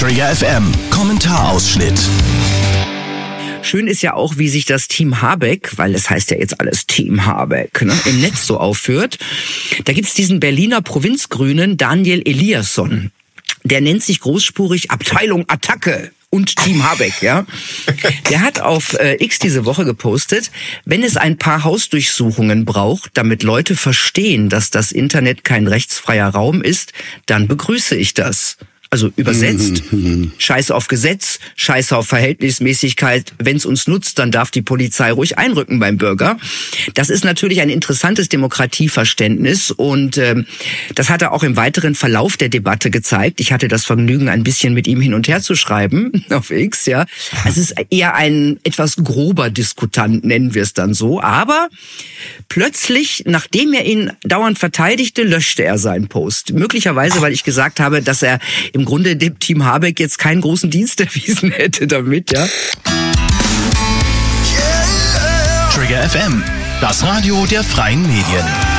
Trigger FM Kommentarausschnitt. Schön ist ja auch, wie sich das Team Habeck, weil es heißt ja jetzt alles Team Habeck, im Netz so aufführt. Da gibt's diesen Berliner Provinzgrünen Daniel Eliasson. Der nennt sich großspurig Abteilung Attacke und Team Habeck, ja. Der hat auf X diese Woche gepostet, wenn es ein paar Hausdurchsuchungen braucht, damit Leute verstehen, dass das Internet kein rechtsfreier Raum ist, dann begrüße ich das. Also übersetzt, Scheiße auf Gesetz, Scheiße auf Verhältnismäßigkeit. Wenn es uns nutzt, dann darf die Polizei ruhig einrücken beim Bürger. Das ist natürlich ein interessantes Demokratieverständnis und das hat er auch im weiteren Verlauf der Debatte gezeigt. Ich hatte das Vergnügen, ein bisschen mit ihm hin und her zu schreiben auf X, ja. Es ist eher ein etwas grober Diskutant, nennen wir es dann so. Aber plötzlich, nachdem er ihn dauernd verteidigte, löschte er seinen Post. Möglicherweise, weil ich gesagt habe, dass er im Grunde dem Team Habeck jetzt keinen großen Dienst erwiesen hätte damit, ja. Trigger FM, das Radio der freien Medien.